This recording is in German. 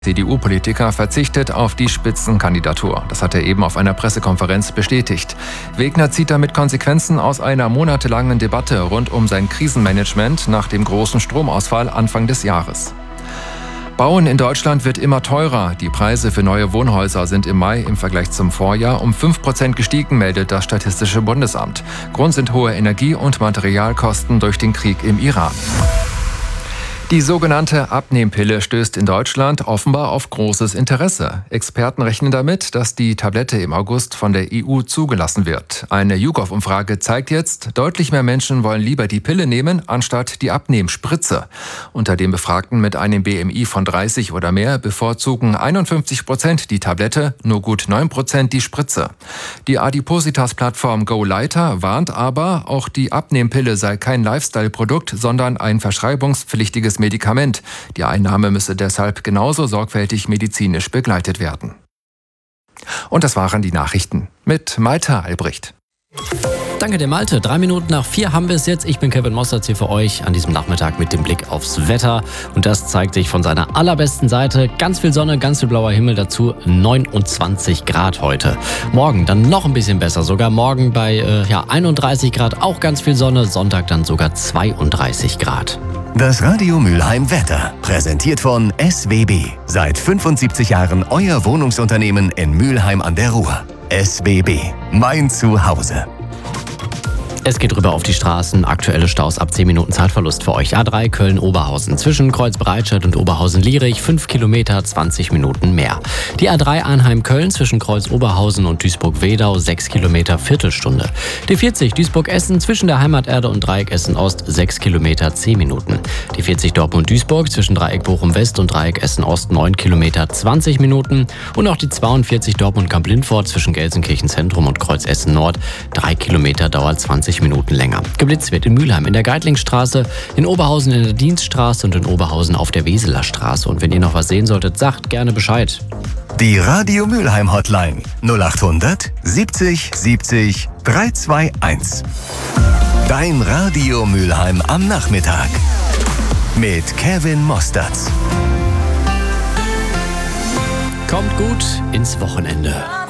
CDU-Politiker verzichtet auf die Spitzenkandidatur. Das hat er eben auf einer Pressekonferenz bestätigt. Wegner zieht damit Konsequenzen aus einer monatelangen Debatte rund um sein Krisenmanagement nach dem großen Stromausfall Anfang des Jahres. Bauen in Deutschland wird immer teurer. Die Preise für neue Wohnhäuser sind im Mai im Vergleich zum Vorjahr um 5% gestiegen, meldet das Statistische Bundesamt. Grund sind hohe Energie- und Materialkosten durch den Krieg im Iran. Die sogenannte Abnehmpille stößt in Deutschland offenbar auf großes Interesse. Experten rechnen damit, dass die Tablette im August von der EU zugelassen wird. Eine YouGov-Umfrage zeigt jetzt, deutlich mehr Menschen wollen lieber die Pille nehmen, anstatt die Abnehmspritze. Unter den Befragten mit einem BMI von 30 oder mehr bevorzugen 51% die Tablette, nur gut 9% die Spritze. Die Adipositas-Plattform GoLighter warnt aber, auch die Abnehmpille sei kein Lifestyle-Produkt, sondern ein verschreibungspflichtiges Medikament. Die Einnahme müsse deshalb genauso sorgfältig medizinisch begleitet werden. Und das waren die Nachrichten mit Malte Albrecht. Danke dir, Malte. 3:03 haben wir es jetzt. Ich bin Kevin Mossertz hier für euch an diesem Nachmittag mit dem Blick aufs Wetter. Und das zeigt sich von seiner allerbesten Seite. Ganz viel Sonne, ganz viel blauer Himmel, dazu 29 Grad heute. Morgen dann noch ein bisschen besser. Sogar morgen bei 31 Grad, auch ganz viel Sonne. Sonntag dann sogar 32 Grad. Das Radio Mülheim Wetter, präsentiert von SWB. Seit 75 Jahren euer Wohnungsunternehmen in Mülheim an der Ruhr. SWB, mein Zuhause. Es geht rüber auf die Straßen. Aktuelle Staus ab 10 Minuten Zeitverlust für euch. A3 Köln-Oberhausen. Zwischen Kreuz-Breitscheid und Oberhausen-Lierich 5 Kilometer, 20 Minuten mehr. Die A3 Arnheim-Köln zwischen Kreuz-Oberhausen und Duisburg-Wedau 6 Kilometer, Viertelstunde. Die 40 Duisburg-Essen zwischen der Heimaterde und Dreieck Essen-Ost 6 Kilometer, 10 Minuten. Die 40 Dortmund-Duisburg zwischen Dreieck Bochum-West und Dreieck Essen-Ost 9 Kilometer, 20 Minuten. Und auch die 42 Dortmund-Kamp-Lindfort zwischen Gelsenkirchen-Zentrum und Kreuz Essen-Nord 3 Kilometer, dauert 20 Minuten länger. Geblitzt wird in Mülheim in der Geitlingstraße, in Oberhausen in der Dienststraße und in Oberhausen auf der Weseler Straße. Und wenn ihr noch was sehen solltet, sagt gerne Bescheid. Die Radio Mülheim Hotline 0800 70 70 321. Dein Radio Mülheim am Nachmittag mit Kevin Mossertz. Kommt gut ins Wochenende.